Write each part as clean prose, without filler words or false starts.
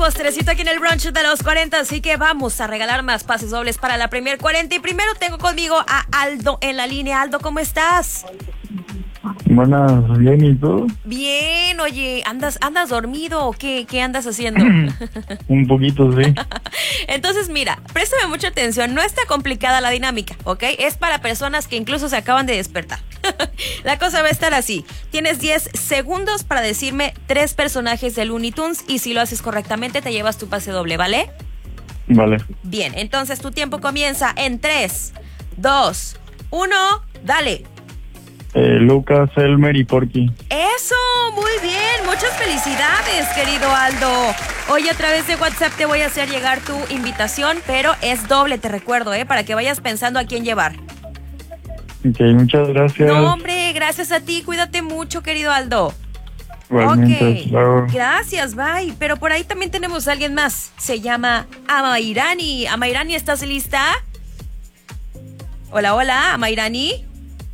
Postrecito aquí en el brunch de los 40, así que vamos a regalar más pases dobles para la Premier 40. Y primero tengo conmigo a Aldo en la línea. Aldo, ¿cómo estás? Buenas, bien, ¿y tú? Bien, oye, ¿andas dormido o qué andas haciendo? Un poquito, sí. Entonces, mira, préstame mucha atención, no está complicada la dinámica, ¿ok? Es para personas que incluso se acaban de despertar. La cosa va a estar así. Tienes 10 segundos para decirme 3 personajes de Looney Tunes y si lo haces correctamente te llevas tu pase doble, ¿vale? Vale. Bien, entonces tu tiempo comienza en 3, 2, 1, dale. Lucas, Elmer y Porky. Eso, muy bien, muchas felicidades, querido Aldo. Hoy a través de WhatsApp te voy a hacer llegar tu invitación, pero es doble, te recuerdo, para que vayas pensando a quién llevar. Ok, muchas gracias. No, hombre, gracias a ti, cuídate mucho, querido Aldo. Igualmente, luego. Gracias, bye. Pero por ahí también tenemos a alguien más, se llama Amairani. Amairani, ¿estás lista? Hola, hola, Amairani.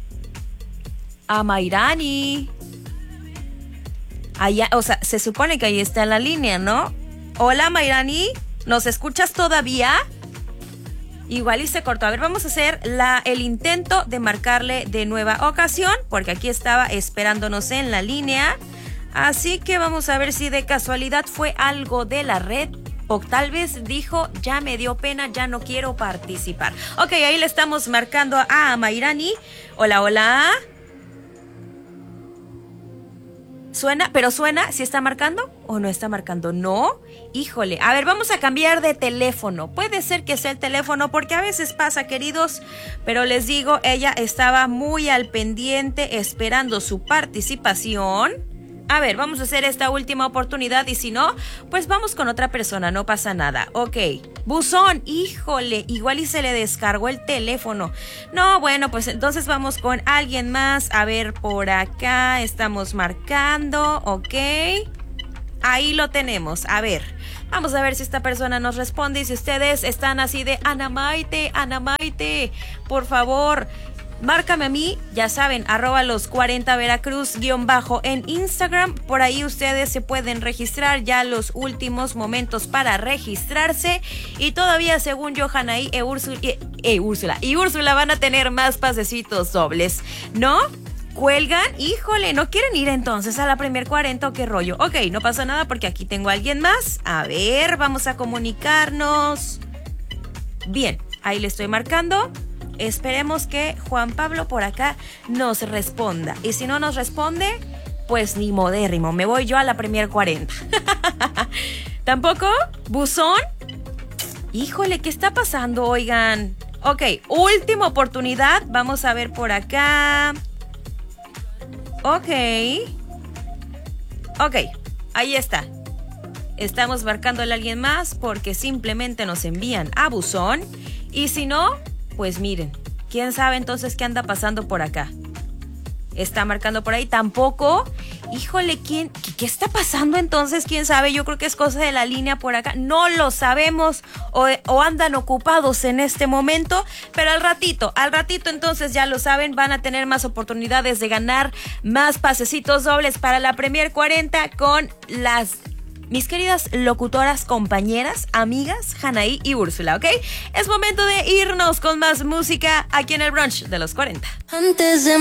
Amairani. Allá, o sea, se supone que ahí está en la línea, ¿no? Hola, Amairani, ¿nos escuchas todavía? Igual y se cortó. A ver, vamos a hacer el intento de marcarle de nueva ocasión, porque aquí estaba esperándonos en la línea. Así que vamos a ver si de casualidad fue algo de la red. O tal vez dijo, ya me dio pena, ya no quiero participar. Ok, ahí le estamos marcando a Amairani. Hola, hola. ¿Suena? ¿Pero suena? ¿Si está marcando o no está marcando? ¿No? Híjole. A ver, vamos a cambiar de teléfono. Puede ser que sea el teléfono porque a veces pasa, queridos. Pero les digo, ella estaba muy al pendiente esperando su participación. A ver, vamos a hacer esta última oportunidad y si no, pues vamos con otra persona, no pasa nada. Ok, buzón, híjole, igual y se le descargó el teléfono. No, bueno, pues entonces vamos con alguien más. A ver, por acá estamos marcando, ok. Ahí lo tenemos, a ver. Vamos a ver si esta persona nos responde y si ustedes están así de Ana Maite, por favor, márcame a mí, ya saben, @los40 Veracruz _ en Instagram. Por ahí ustedes se pueden registrar, ya los últimos momentos para registrarse. Y todavía, según Johanna y Úrsula van a tener más pasecitos dobles, ¿no? ¿Cuelgan? Híjole, ¿no quieren ir entonces a la Premier 40 o qué rollo? Ok, no pasa nada porque aquí tengo a alguien más. A ver, vamos a comunicarnos. Bien, ahí le estoy marcando. Esperemos que Juan Pablo por acá nos responda. Y si no nos responde, pues ni modérrimo, me voy yo a la Premier 40. ¿Tampoco? ¿Buzón? Híjole, ¿qué está pasando, oigan? Ok, última oportunidad. Vamos a ver por acá. Ok, ahí está. Estamos marcándole a alguien más porque simplemente nos envían a buzón. Y si no, pues miren, ¿quién sabe entonces qué anda pasando por acá? ¿Está marcando por ahí? ¿Tampoco? Híjole, ¿qué está pasando entonces? ¿Quién sabe? Yo creo que es cosa de la línea por acá. No lo sabemos o andan ocupados en este momento. Pero al ratito entonces ya lo saben, van a tener más oportunidades de ganar más pasecitos dobles para la Premier 40 con mis queridas locutoras, compañeras, amigas, Hanaí y Úrsula, ¿ok? Es momento de irnos con más música aquí en el brunch de los 40. Antes de